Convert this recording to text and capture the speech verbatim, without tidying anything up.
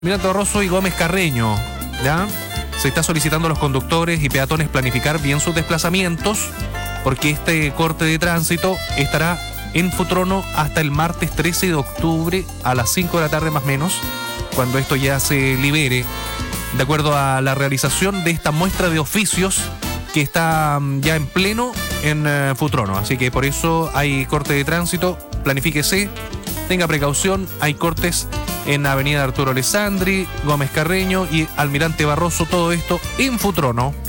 Almirante Barroso y Gómez Carreño, ¿ya? Se está solicitando a los conductores y peatones planificar bien sus desplazamientos, porque este corte de tránsito estará en Futrono hasta el martes trece de octubre a las cinco de la tarde más o menos, cuando esto ya se libere, de acuerdo a la realización de esta muestra de oficios que está ya en pleno en uh, Futrono. Así que por eso hay corte de tránsito, planifíquese, tenga precaución, hay cortes en Avenida Arturo Alessandri, Gómez Carreño y Almirante Barroso, todo esto en Futrono.